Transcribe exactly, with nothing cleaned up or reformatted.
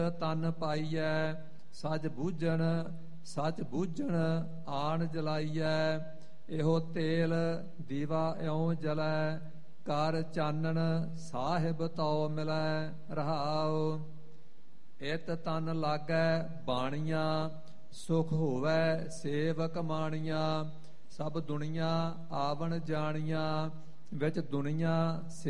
ਤਨ ਪਾਈਐ ਸੱਚ ਬੂਝਣ ਸੱਚ ਬੂਝਣ ਆਣ ਜਲਾਈਐ। ਇਹੋ ਤੇਲ ਦੀਵਾ ਇਉਂ ਜਲੈ ਕਰ ਚਾਨਣ ਸਾਹਿਬ ਤਉ ਮਿਲੈ। ਰਹਾਉ ਇਤ ਤਨ ਲਾਗੈ ਬਾਣੀਆਂ ਸੁਖ ਹੋਵੈ ਸੇਵਕ ਮਾਣੀਆਂ। ਸਭ ਦੁਨੀਆ ਆਵਣ ਜਾਣੀਆਂ ਵਿੱਚ ਦੁਨੀਆ